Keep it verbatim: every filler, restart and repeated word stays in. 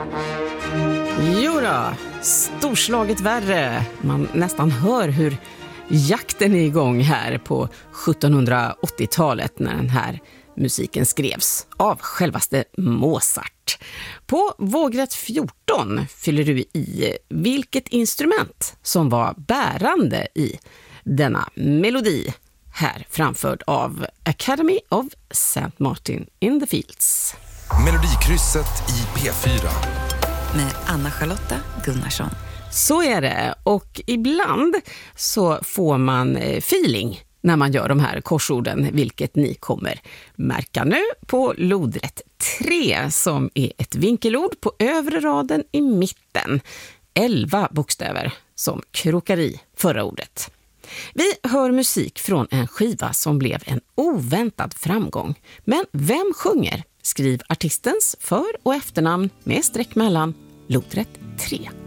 Jodå, storslaget värre. Man nästan hör hur jakten är igång här på sjuttonhundraåttiotalet när den här musiken skrevs av självaste Mozart. På vågrätt fjorton fyller du i vilket instrument som var bärande i denna melodi, här framförd av Academy of Saint Martin in the Fields. Melodikrysset i P fyra. Med Anna-Charlotta Gunnarsson. Så är det, och ibland så får man feeling när man gör de här korsorden, vilket ni kommer märka nu på lodrätt tre, som är ett vinkelord på övre raden i mitten. elva bokstäver som krokar i förra ordet. Vi hör musik från en skiva som blev en oväntad framgång. Men vem sjunger? Skriv artistens för- och efternamn med streck mellan lodrätt tre.